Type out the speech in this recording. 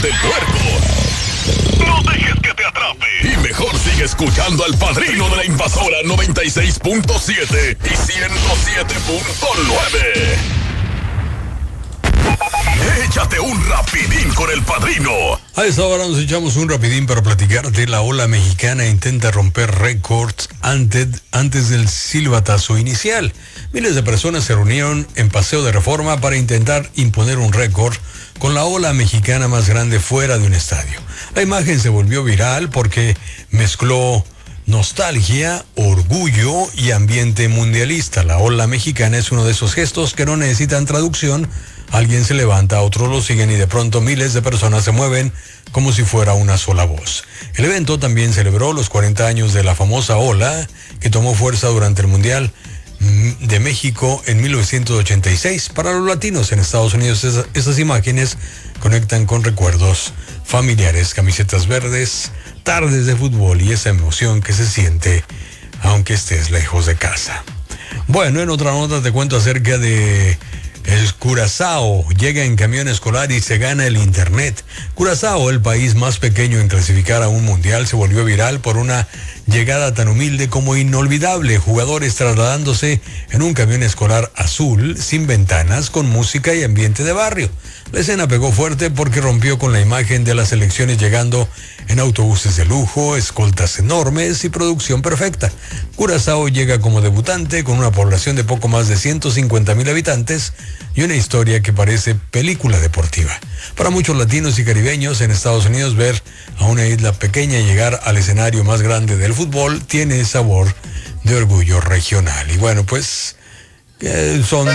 del puerco. No dejes que te atrape. Y mejor sigue escuchando al Padrino de la Invasora 96.7 y 107.9. Échate un rapidín con el Padrino. A esta hora nos echamos un rapidín para platicar de la ola mexicana. Intenta romper récords antes del silbatazo inicial. Miles de personas se reunieron en Paseo de Reforma para intentar imponer un récord con la ola mexicana más grande fuera de un estadio. La imagen se volvió viral porque mezcló nostalgia, orgullo y ambiente mundialista. La ola mexicana es uno de esos gestos que no necesitan traducción. Alguien se levanta, otros lo siguen y de pronto miles de personas se mueven como si fuera una sola voz. El evento también celebró los 40 años de la famosa ola que tomó fuerza durante el Mundial de México en 1986. Para los latinos en Estados Unidos, esas imágenes conectan con recuerdos familiares, camisetas verdes, tardes de fútbol y esa emoción que se siente aunque estés lejos de casa. Bueno, en otra nota te cuento acerca de el Curazao. Llega en camión escolar y se gana el internet. Curazao, el país más pequeño en clasificar a un mundial, se volvió viral por una llegada tan humilde como inolvidable. Jugadores trasladándose en un camión escolar azul, sin ventanas, con música y ambiente de barrio. La escena pegó fuerte porque rompió con la imagen de las selecciones llegando en autobuses de lujo, escoltas enormes y producción perfecta. Curazao llega como debutante con una población de poco más de 150,000 habitantes y una historia que parece película deportiva. Para muchos latinos y caribeños en Estados Unidos, ver a una isla pequeña llegar al escenario más grande del fútbol tiene sabor de orgullo regional. Y bueno, pues son